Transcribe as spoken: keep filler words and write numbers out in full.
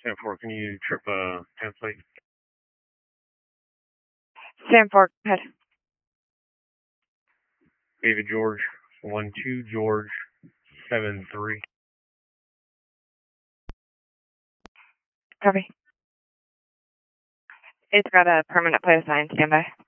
ten four, can you trip uh, template? ten four, go ahead. David George, one two George, seven three. Copy. It's got a permanent plate assigned. Stand by.